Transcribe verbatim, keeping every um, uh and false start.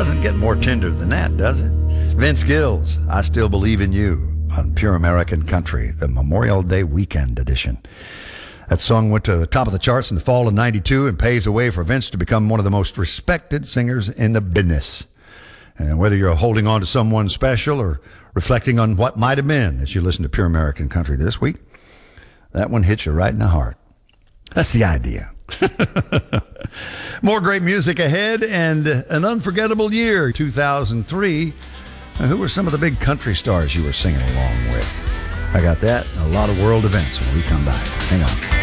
doesn't get more tender than that, does it? Vince Gill's I Still Believe in You on Pure American Country, the Memorial Day weekend edition. That song went to the top of the charts in the fall of ninety-two and paves the way for Vince to become one of the most respected singers in the business. And whether you're holding on to someone special or reflecting on what might have been as you listen to Pure American Country this week, that one hits you right in the heart. That's the idea. More great music ahead and an unforgettable year, two thousand three. Now, who were some of the big country stars you were singing along with? I got that and a lot of world events when we come back. Hang on.